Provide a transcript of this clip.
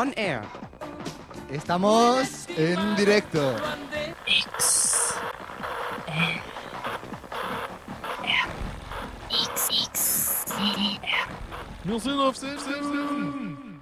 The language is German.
On air. Estamos en directo. X L R X X L R. Wir sind auf Sendung.